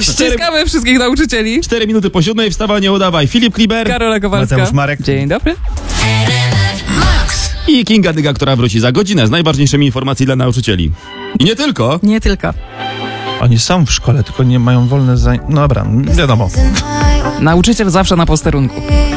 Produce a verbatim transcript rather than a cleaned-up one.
Ściskamy wszystkich nauczycieli. Cztery minuty po siódmej, wstawa, nie udawaj. Filip Kliber. Karola Kowalska. Mateusz Marek. Dzień dobry. I Kinga Dyga, która wróci za godzinę z najważniejszymi informacjami dla nauczycieli. I nie tylko. Nie tylko. Oni są w szkole, tylko nie mają wolne zajęcia. No dobra, wiadomo. Nauczyciel zawsze na posterunku.